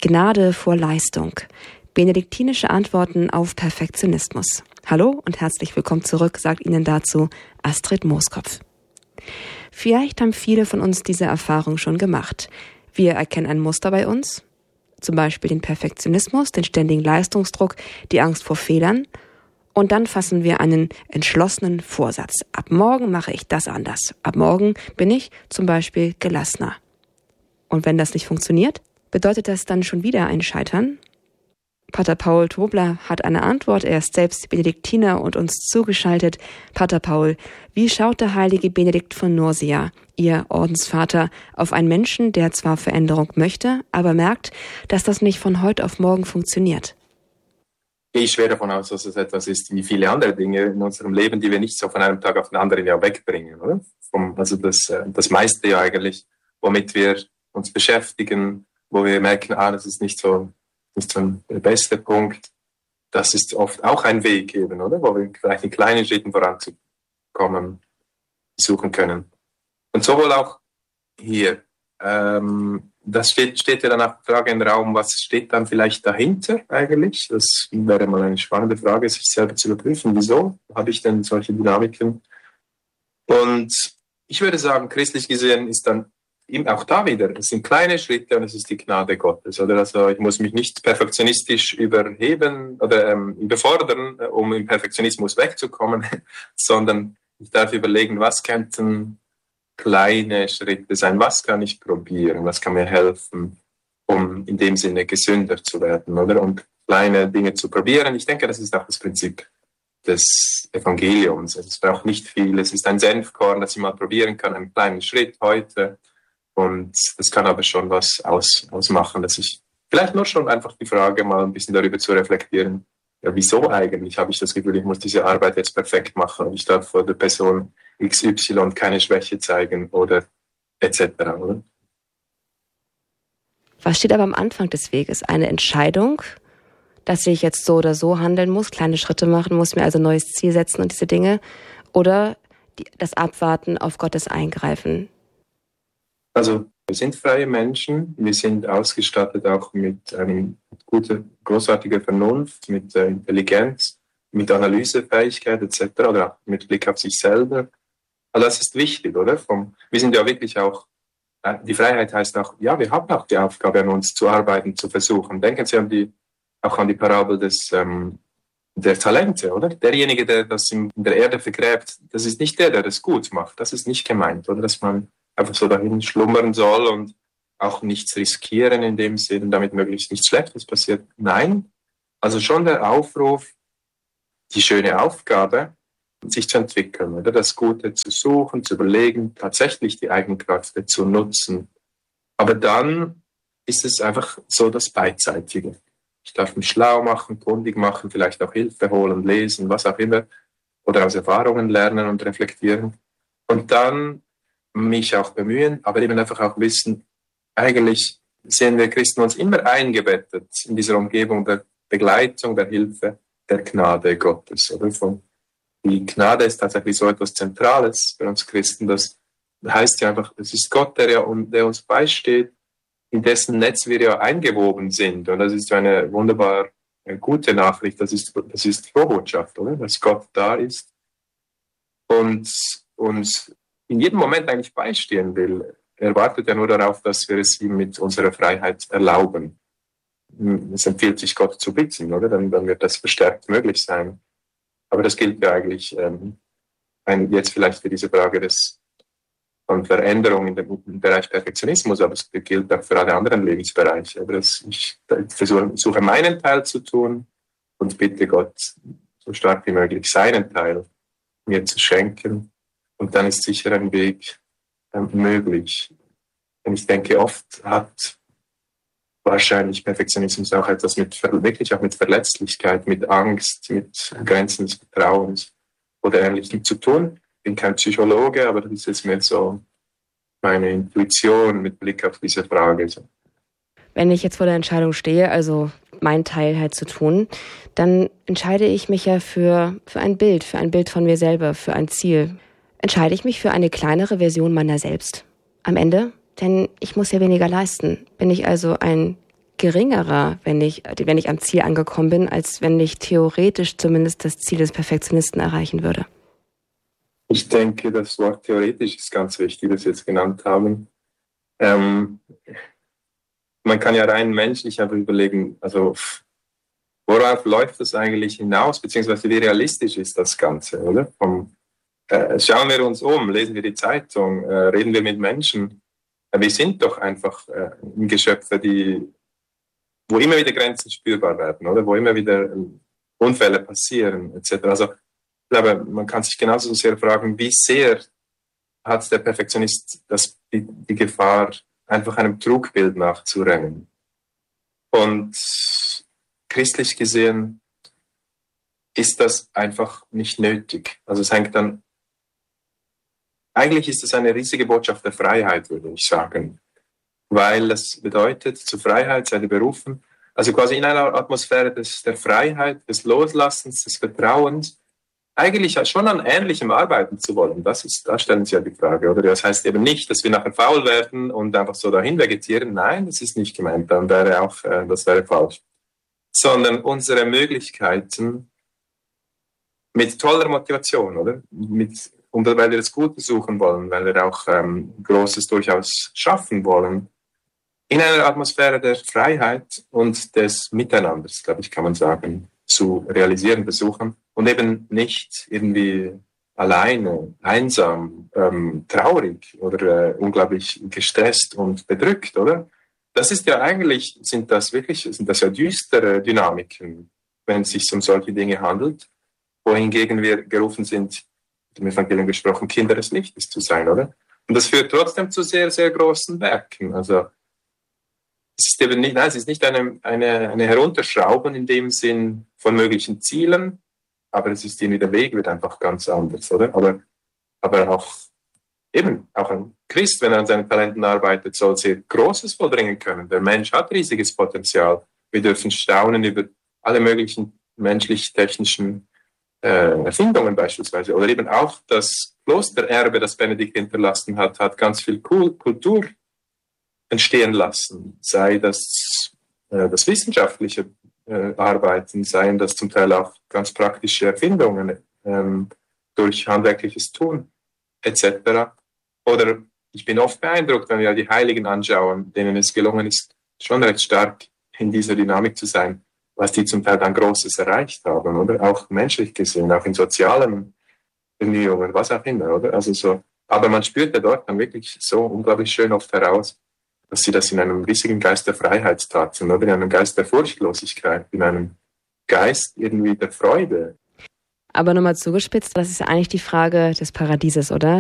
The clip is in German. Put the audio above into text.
Gnade vor Leistung. Benediktinische Antworten auf Perfektionismus. Hallo und herzlich willkommen zurück, sagt Ihnen dazu Astrid Mooskopf. Vielleicht haben viele von uns diese Erfahrung schon gemacht. Wir erkennen ein Muster bei uns, zum Beispiel den Perfektionismus, den ständigen Leistungsdruck, die Angst vor Fehlern. Und dann fassen wir einen entschlossenen Vorsatz. Ab morgen mache ich das anders. Ab morgen bin ich zum Beispiel gelassener. Und wenn das nicht funktioniert, bedeutet das dann schon wieder ein Scheitern? Pater Paul Tobler hat eine Antwort. Er ist selbst Benediktiner und uns zugeschaltet. Pater Paul, wie schaut der heilige Benedikt von Nursia, Ihr Ordensvater, auf einen Menschen, der zwar Veränderung möchte, aber merkt, dass das nicht von heute auf morgen funktioniert? Ich schwer davon aus, dass es etwas ist wie viele andere Dinge in unserem Leben, die wir nicht so von einem Tag auf den anderen ja wegbringen, oder? Also das meiste ja eigentlich, womit wir uns beschäftigen, wo wir merken, das ist nicht so der beste Punkt. Das ist oft auch ein Weg eben, oder? Wo wir vielleicht in kleinen Schritten voranzukommen suchen können. Und sowohl auch hier. Das steht ja dann auch die Frage im Raum, was steht dann vielleicht dahinter eigentlich? Das wäre mal eine spannende Frage, sich selber zu überprüfen. Wieso habe ich denn solche Dynamiken? Und ich würde sagen, christlich gesehen ist dann auch da wieder, es sind kleine Schritte und es ist die Gnade Gottes. Oder? Also ich muss mich nicht perfektionistisch überheben oder überfordern, um im Perfektionismus wegzukommen, sondern ich darf überlegen, was könnten kleine Schritte sein, was kann ich probieren, was kann mir helfen, um in dem Sinne gesünder zu werden, oder? Und kleine Dinge zu probieren. Ich denke, das ist auch das Prinzip des Evangeliums. Es braucht nicht viel, es ist ein Senfkorn, das ich mal probieren kann, einen kleinen Schritt heute. Und das kann aber schon was ausmachen, dass ich vielleicht nur schon einfach die Frage mal ein bisschen darüber zu reflektieren, ja, wieso eigentlich habe ich das Gefühl, ich muss diese Arbeit jetzt perfekt machen und ich darf vor der Person XY keine Schwäche zeigen oder etc. Oder? Was steht aber am Anfang des Weges? Eine Entscheidung, dass ich jetzt so oder so handeln muss, kleine Schritte machen muss, mir also ein neues Ziel setzen und diese Dinge, oder das Abwarten auf Gottes Eingreifen? Also wir sind freie Menschen, wir sind ausgestattet auch mit großartiger Vernunft, mit Intelligenz, mit Analysefähigkeit etc. oder auch mit Blick auf sich selber. Also das ist wichtig, oder? Wir sind ja wirklich auch, die Freiheit heißt auch, ja, wir haben auch die Aufgabe an uns zu arbeiten, zu versuchen. Denken Sie auch an die Parabel der Talente, oder? Derjenige, der das in der Erde vergräbt, das ist nicht der das gut macht. Das ist nicht gemeint, oder? Dass man einfach so dahin schlummern soll und auch nichts riskieren in dem Sinn, damit möglichst nichts Schlechtes passiert. Nein, also schon der Aufruf, die schöne Aufgabe, sich zu entwickeln, oder das Gute zu suchen, zu überlegen, tatsächlich die Eigenkräfte zu nutzen. Aber dann ist es einfach so das Beidseitige. Ich darf mich schlau machen, kundig machen, vielleicht auch Hilfe holen, lesen, was auch immer, oder aus Erfahrungen lernen und reflektieren. Und dann mich auch bemühen, aber eben einfach auch wissen, eigentlich sehen wir Christen uns immer eingebettet in dieser Umgebung der Begleitung, der Hilfe, der Gnade Gottes. Oder? Die Gnade ist tatsächlich so etwas Zentrales für uns Christen. Das heißt ja einfach, es ist Gott, der uns beisteht, in dessen Netz wir ja eingewoben sind. Und das ist eine wunderbar gute Nachricht. Das ist Frohbotschaft, oder? Dass Gott da ist und uns in jedem Moment eigentlich beistehen will. Er wartet ja nur darauf, dass wir es ihm mit unserer Freiheit erlauben. Es empfiehlt sich, Gott zu bitten, oder? Dann wird das verstärkt möglich sein. Aber das gilt ja eigentlich jetzt vielleicht für diese Frage von Veränderung im Bereich Perfektionismus, aber es gilt auch für alle anderen Lebensbereiche. Aber ich versuche meinen Teil zu tun und bitte Gott, so stark wie möglich seinen Teil mir zu schenken. Und dann ist sicher ein Weg möglich. Und ich denke, oft hat wahrscheinlich Perfektionismus auch etwas wirklich auch mit Verletzlichkeit, mit Angst, mit Grenzen des Vertrauens oder Ähnlichem zu tun. Ich bin kein Psychologe, aber das ist jetzt mehr so meine Intuition mit Blick auf diese Frage. Wenn ich jetzt vor der Entscheidung stehe, also meinen Teil halt zu tun, dann entscheide ich mich ja für ein Bild von mir selber, für ein Ziel. Entscheide ich mich für eine kleinere Version meiner selbst am Ende? Denn ich muss ja weniger leisten. Bin ich also ein geringerer, wenn ich am Ziel angekommen bin, als wenn ich theoretisch zumindest das Ziel des Perfektionisten erreichen würde? Ich denke, das Wort theoretisch ist ganz wichtig, das Sie jetzt genannt haben. Man kann ja rein menschlich einfach überlegen, also worauf läuft das eigentlich hinaus, beziehungsweise wie realistisch ist das Ganze, oder? Schauen wir uns um, lesen wir die Zeitung, reden wir mit Menschen. Wir sind doch einfach Geschöpfe, wo immer wieder Grenzen spürbar werden, oder? Wo immer wieder Unfälle passieren, etc. Also ich glaube, man kann sich genauso sehr fragen, wie sehr hat der Perfektionist die Gefahr, einfach einem Trugbild nachzurennen. Und christlich gesehen ist das einfach nicht nötig. Also es hängt dann, eigentlich ist es eine riesige Botschaft der Freiheit, würde ich sagen. Weil das bedeutet, zur Freiheit seid ihr berufen, also quasi in einer Atmosphäre der Freiheit, des Loslassens, des Vertrauens, eigentlich schon an Ähnlichem arbeiten zu wollen. Da stellen Sie ja die Frage, oder? Das heißt eben nicht, dass wir nachher faul werden und einfach so dahin vegetieren. Nein, das ist nicht gemeint. Das wäre falsch. Sondern unsere Möglichkeiten mit toller Motivation, oder? Weil wir das Gute suchen wollen, weil wir auch Großes durchaus schaffen wollen. In einer Atmosphäre der Freiheit und des Miteinanders, glaube ich, kann man sagen, zu realisieren, versuchen und eben nicht irgendwie alleine, einsam, traurig oder unglaublich gestresst und bedrückt, oder? Das ist ja eigentlich, sind das ja düstere Dynamiken, wenn es sich um solche Dinge handelt, wohingegen wir gerufen sind, im Evangelium gesprochen, Kinder des Lichtes zu sein, oder? Und das führt trotzdem zu sehr, sehr großen Werken. Also es ist nicht eine Herunterschrauben in dem Sinn von möglichen Zielen, aber es ist irgendwie der Weg wird einfach ganz anders, oder? Aber auch ein Christ, wenn er an seinen Talenten arbeitet, soll sehr Großes vollbringen können. Der Mensch hat riesiges Potenzial. Wir dürfen staunen über alle möglichen menschlich-technischen Erfindungen beispielsweise. Oder eben auch das Klostererbe, das Benedikt hinterlassen hat ganz viel Kultur entstehen lassen. Sei das wissenschaftliche Arbeiten, seien das zum Teil auch ganz praktische Erfindungen durch handwerkliches Tun etc. Oder ich bin oft beeindruckt, wenn wir die Heiligen anschauen, denen es gelungen ist, schon recht stark in dieser Dynamik zu sein, was die zum Teil dann Großes erreicht haben, oder? Auch menschlich gesehen, auch in sozialen Bemühungen, was auch immer, oder? Also so, aber man spürt ja dort dann wirklich so unglaublich schön oft heraus, dass sie das in einem riesigen Geist der Freiheit taten, oder? In einem Geist der Furchtlosigkeit, in einem Geist irgendwie der Freude. Aber nochmal zugespitzt, das ist ja eigentlich die Frage des Paradieses, oder?